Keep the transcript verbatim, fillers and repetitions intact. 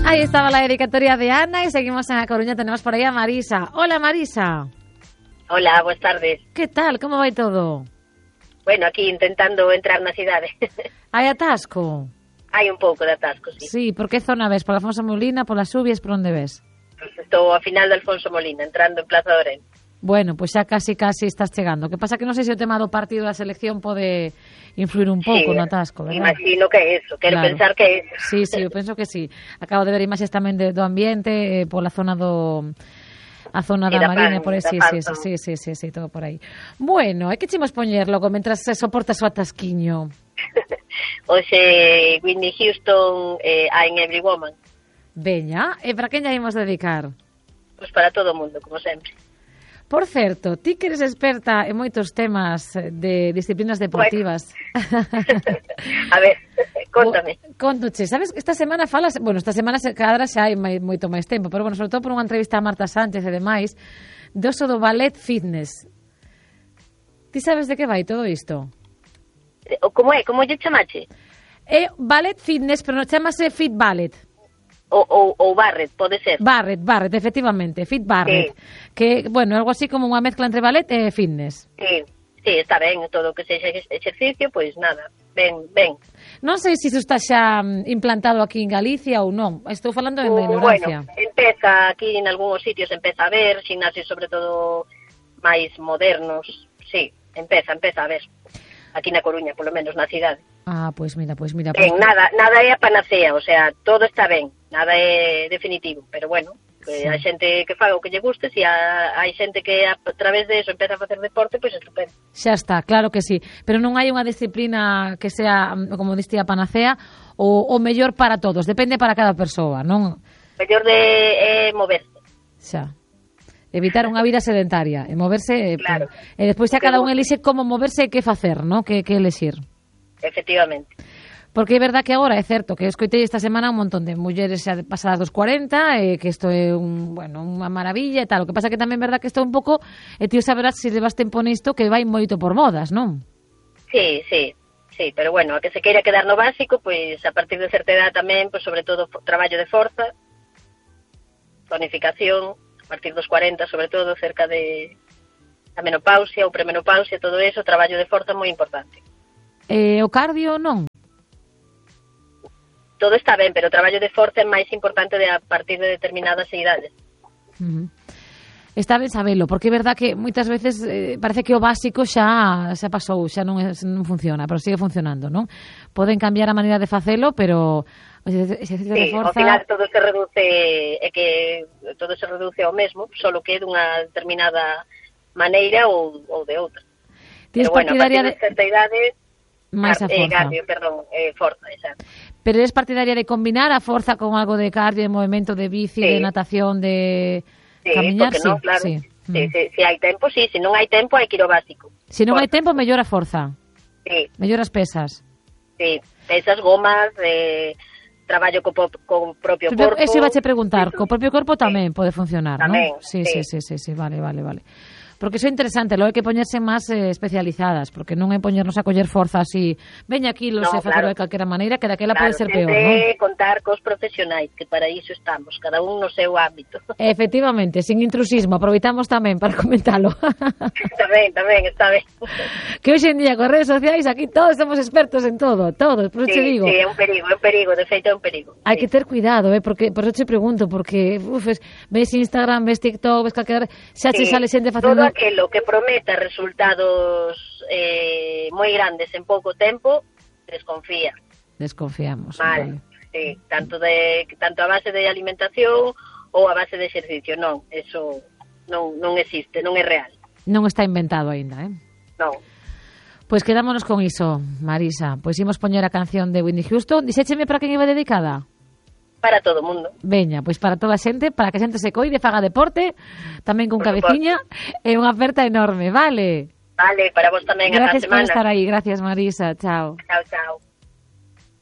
Ahí estaba la dedicatoria de Ana y seguimos en A Coruña. Tenemos por ahí a Marisa. Hola, Marisa. Hola, buenas tardes. ¿Qué tal? ¿Cómo va todo? Bueno, aquí intentando entrar na cidade. Hai atasco? Hai un pouco de atasco, sí. Sí, por que zona ves? Por Alfonso Molina, por las Subias, por onde ves? Pues estou a final de Alfonso Molina, entrando en Plaza de Orense. Bueno, pues xa casi casi estás chegando. Que pasa que non sei se o tema do partido da selección pode influir un pouco sí, no atasco, verdad? Imagino que é eso, quero claro. pensar que é eso. Sí, sí, eu penso que sí. Acabo de ver imaxes tamén de, do ambiente, eh, pola zona do... a zona da, da Marina, por aí, sí, sí, sí, sí, sí, sí, todo por aí. Bueno, hai que chimos poñer logo, mentras se soportas o atasquiño. Oxe, Whitney Houston, eh, I'm Every Woman. Veña, e para quen ya imos dedicar? Pois pues para todo o mundo, como sempre. Por certo, ti que eres experta en moitos temas de disciplinas deportivas. Bueno. A ver, contame. Contoche, sabes que esta semana falas, bueno, esta semana se cadra xa hai moito máis tempo, pero bueno, sobre todo por unha entrevista a Marta Sánchez e demais, do oso do ballet fitness. Ti sabes de que vai todo isto? Como é? Como lle chamache? É ballet fitness, pero non chamase fit ballet. O, o, o Barrett, pode ser. Barrett, Barrett, efectivamente, Fit Barrett. Sí. Que, bueno, algo así como unha mezcla entre ballet e fitness. Sí, sí, está ben, todo o que sexa exercicio, pois pues nada, ben, ben. Non sei se iso está xa implantado aquí en Galicia ou non, estou falando en uh, ignorancia. Bueno, empeza aquí en algúns sitios, empeza a ver, gimnasios sobre todo máis modernos, sí, empeza, empeza a ver. Aquí na Coruña, polo menos na cidade. Ah, pois pues mira, pois pues mira. Ben, pues... nada, nada é a panacea, o sea, todo está ben, nada é definitivo, pero bueno, que sí. Hai xente que faga o que lle guste, se si hai xente que a través de eso empeza a facer deporte, pois pues estupendo. Xa está, claro que sí, pero non hai unha disciplina que sea, como diste, a panacea, o, o mellor para todos, depende para cada persoa, non? Mellor de eh, moverse. Xa. Evitar unha vida sedentaria e moverse, claro. E despois xa cada un elixe como moverse e que facer, non? Que, que elixir. Efectivamente. Porque é verdad que agora é certo que escoitei esta semana un montón de mulleres xa pasadas dos cuarenta e que isto é un, bueno, unha maravilla e tal. O que pasa que tamén é verdad que isto é un pouco, e ti saberás se levas tempo nisto, que vai moito por modas, non? Sí, sí, sí, pero bueno, a que se queira quedar no básico, pois a partir de certa edad tamén, pois sobre todo traballo de forza, tonificación, a partir dos cuarenta, sobre todo, cerca de a menopausia ou premenopausia, todo eso, traballo de forza moi importante. Eh, o cardio non? Todo está ben, pero o traballo de forza é máis importante de a partir de determinadas idades. Uh-huh. Está ben sabelo, porque é verdad que moitas veces eh, parece que o básico xa xa pasou, xa non, é, non funciona, pero sigue funcionando, non? Poden cambiar a maneira de facelo, pero o exercicio sí, de forza... ao final todo se reduce, é que todo se reduce ao mesmo, solo que dunha determinada maneira ou, ou de outra. Tienes pero bueno, partidaria a partir de certa idade... máis a forza. Eh, cardio, perdón, eh, forza, exacto. Pero eres partidaria de combinar a forza con algo de cardio, de movimento, de bici, sí. de natación, de sí, camiñar? Sí, non, claro. Sí, sí, mm. sí, si hai tempo, sí, se non hai tempo hai que ir ao básico. Se non hai tempo, mellor a forza. Sí. Mellor as pesas. Sí, pesas, gomas, eh, traballo co, co propio corpo. Eso iba a preguntar, co propio corpo tamén sí. pode funcionar, tamén, non? Sí, sí. sí, sí, sí, sí, vale, vale, vale. Porque iso é interesante, logo hai que poñerse máis eh, especializadas, porque non é poñernos a coller forza así, veña aquí, lo no, se facelo claro. de calquera maneira, que daquela claro, pode ser peor, non? Contar cos profesionais, que para iso estamos, cada un no seu ámbito. Efectivamente, sin intrusismo, aproveitamos tamén para comentalo. Tamén, tamén, está ben. Que hoxe en día, con redes sociais, aquí todos somos expertos en todo, todos, por eso sí, te digo. Sí, é un perigo, é un perigo, de feito é un perigo. Hai sí. que ter cuidado, eh, porque, por eso te pregunto, porque, uf, es, ves Instagram, ves TikTok, ves calquera, xa sí, che sale xente facendo... Todo aquilo que prometa resultados eh, moi grandes en pouco tempo, desconfía. Desconfiamos. Mal, vale. sí, tanto de tanto a base de alimentación ou a base de exercicio, non, eso non non existe, non é real. Non está inventado aínda, eh? Non. Pois pues quedámonos con iso, Marisa. Pois pues imos poñer a canción de Whitney Houston. Dixécheme para quen iba dedicada? Para todo o mundo. Veña, pois para toda a xente, para que a xente se coide, faga deporte, tamén con cabeciña, é unha aperta enorme, vale? Vale, para vos tamén a semana. Gracias por estar aí, gracias Marisa, chao. Chao, chao.